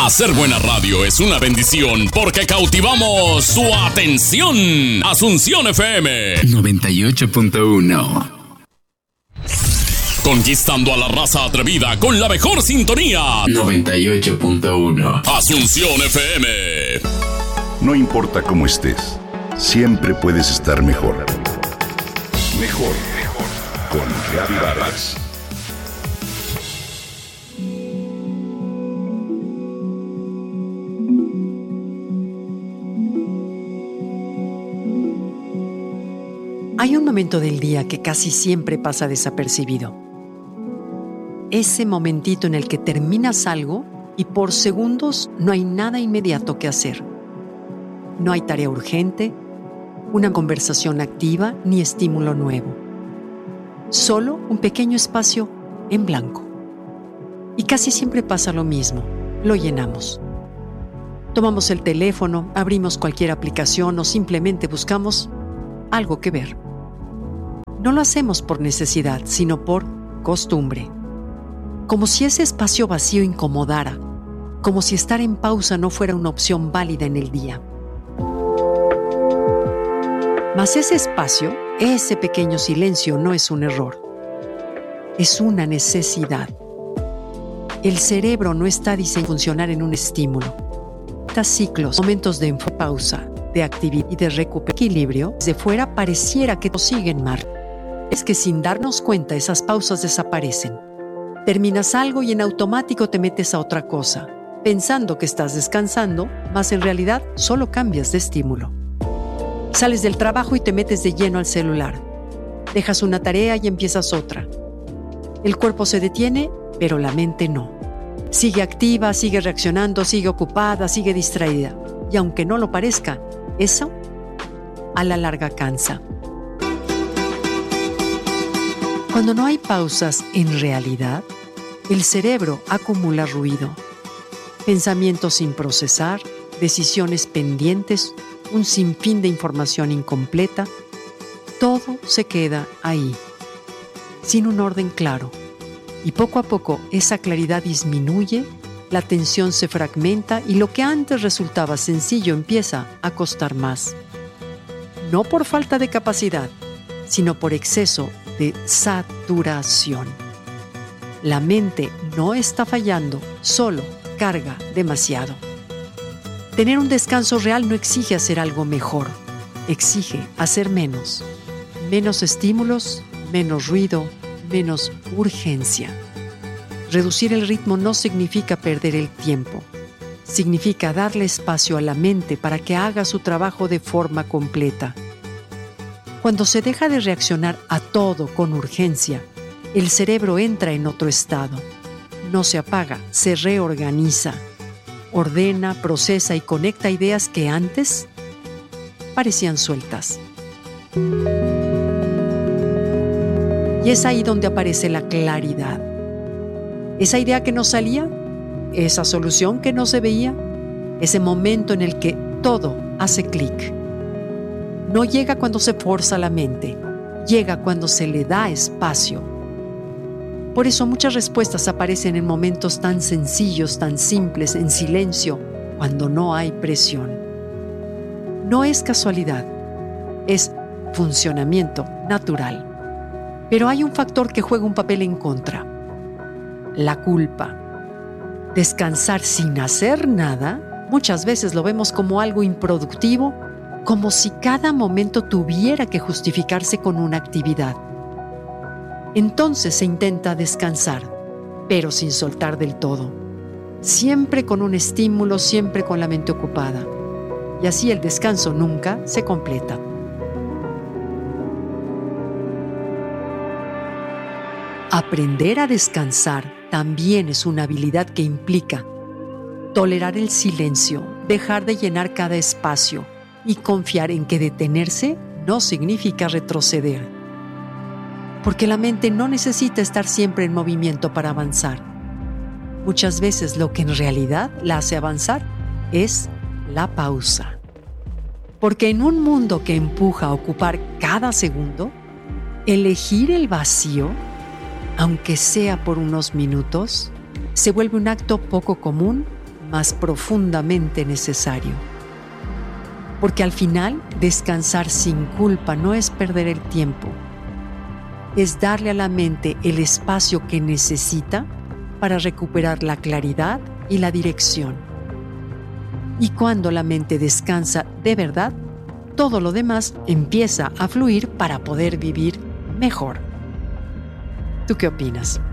Hacer buena radio es una bendición porque cautivamos su atención. Asunción FM 98.1. Conquistando a la raza atrevida con la mejor sintonía. 98.1. Asunción FM. No importa cómo estés, siempre puedes estar mejor. Mejor, mejor. Con Gaby Vargas. Hay un momento del día que casi siempre pasa desapercibido. Ese momentito en el que terminas algo y por segundos no hay nada inmediato que hacer. No hay tarea urgente, una conversación activa ni estímulo nuevo. Solo un pequeño espacio en blanco. Y casi siempre pasa lo mismo, lo llenamos. Tomamos el teléfono, abrimos cualquier aplicación o simplemente buscamos algo que ver. No lo hacemos por necesidad, sino por costumbre. Como si ese espacio vacío incomodara, como si estar en pausa no fuera una opción válida en el día. Mas ese espacio, ese pequeño silencio no es un error. Es una necesidad. El cerebro no está diseñado a funcionar en un estímulo. Ciclos, momentos de pausa, de actividad y de equilibrio, desde fuera pareciera que nos siguen mal. Es que sin darnos cuenta esas pausas desaparecen. Terminas algo y en automático te metes a otra cosa, pensando que estás descansando, mas en realidad solo cambias de estímulo. Sales del trabajo y te metes de lleno al celular. Dejas una tarea y empiezas otra. El cuerpo se detiene, pero la mente no. Sigue activa, sigue reaccionando, sigue ocupada, sigue distraída. Y aunque no lo parezca, eso a la larga cansa. Cuando no hay pausas en realidad, el cerebro acumula ruido, pensamientos sin procesar, decisiones pendientes, un sinfín de información incompleta. Todo se queda ahí, sin un orden claro. Y poco a poco esa claridad disminuye, la atención se fragmenta y lo que antes resultaba sencillo empieza a costar más. No por falta de capacidad, sino por exceso de saturación. La mente no está fallando, solo carga demasiado. Tener un descanso real no exige hacer algo mejor, exige hacer menos. Menos estímulos, menos ruido, menos urgencia. Reducir el ritmo no significa perder el tiempo. Significa darle espacio a la mente para que haga su trabajo de forma completa. Cuando se deja de reaccionar a todo con urgencia, el cerebro entra en otro estado. No se apaga, se reorganiza. Ordena, procesa y conecta ideas que antes parecían sueltas. Y es ahí donde aparece la claridad. Esa idea que no salía, esa solución que no se veía, ese momento en el que todo hace clic. No llega cuando se forza la mente, llega cuando se le da espacio. Por eso muchas respuestas aparecen en momentos tan sencillos, tan simples, en silencio, cuando no hay presión. No es casualidad, es funcionamiento natural. Pero hay un factor que juega un papel en contra: la culpa. Descansar sin hacer nada, muchas veces lo vemos como algo improductivo, como si cada momento tuviera que justificarse con una actividad. Entonces se intenta descansar, pero sin soltar del todo. Siempre con un estímulo, siempre con la mente ocupada. Y así el descanso nunca se completa. Aprender a descansar también es una habilidad que implica tolerar el silencio, dejar de llenar cada espacio y confiar en que detenerse no significa retroceder. Porque la mente no necesita estar siempre en movimiento para avanzar. Muchas veces lo que en realidad la hace avanzar es la pausa. Porque en un mundo que empuja a ocupar cada segundo, elegir el vacío, aunque sea por unos minutos, se vuelve un acto poco común, más profundamente necesario. Porque al final, descansar sin culpa no es perder el tiempo, es darle a la mente el espacio que necesita para recuperar la claridad y la dirección. Y cuando la mente descansa de verdad, todo lo demás empieza a fluir para poder vivir mejor. ¿Tú qué opinas?